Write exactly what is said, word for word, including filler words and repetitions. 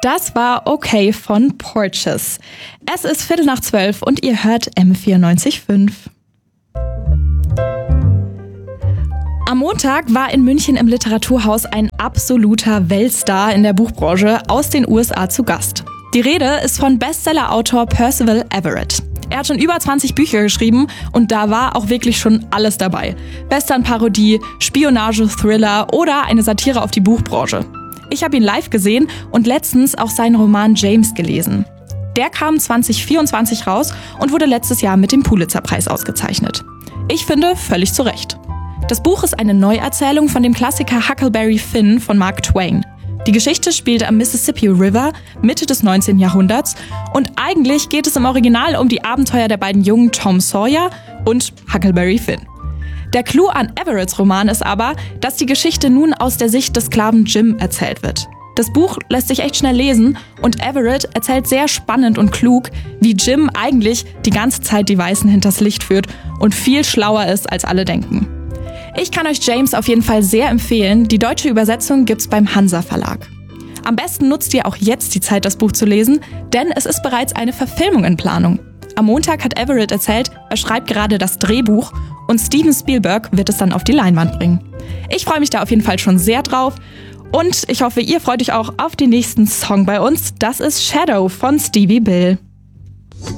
Das war Okay von Porches. Es ist Viertel nach zwölf und ihr hört M vierundneunzig Komma fünf. Am Montag war in München im Literaturhaus ein absoluter Weltstar in der Buchbranche aus den U S A zu Gast. Die Rede ist von Bestseller-Autor Percival Everett. Er hat schon über zwanzig Bücher geschrieben und da war auch wirklich schon alles dabei. Western-Parodie, Spionage, Thriller oder eine Satire auf die Buchbranche. Ich habe ihn live gesehen und letztens auch seinen Roman James gelesen. Der kam zwanzig vierundzwanzig raus und wurde letztes Jahr mit dem Pulitzer-Preis ausgezeichnet. Ich finde, völlig zu Recht. Das Buch ist eine Neuerzählung von dem Klassiker Huckleberry Finn von Mark Twain. Die Geschichte spielt am Mississippi River Mitte des neunzehnten Jahrhunderts und eigentlich geht es im Original um die Abenteuer der beiden Jungen Tom Sawyer und Huckleberry Finn. Der Clou an Everetts Roman ist aber, dass die Geschichte nun aus der Sicht des Sklaven Jim erzählt wird. Das Buch lässt sich echt schnell lesen und Everett erzählt sehr spannend und klug, wie Jim eigentlich die ganze Zeit die Weißen hinters Licht führt und viel schlauer ist, als alle denken. Ich kann euch James auf jeden Fall sehr empfehlen. Die deutsche Übersetzung gibt's beim Hansa Verlag. Am besten nutzt ihr auch jetzt die Zeit, das Buch zu lesen, denn es ist bereits eine Verfilmung in Planung. Am Montag hat Everett erzählt, er schreibt gerade das Drehbuch und Steven Spielberg wird es dann auf die Leinwand bringen. Ich freue mich da auf jeden Fall schon sehr drauf und ich hoffe, ihr freut euch auch auf den nächsten Song bei uns. Das ist Shadow von Stevie Bill.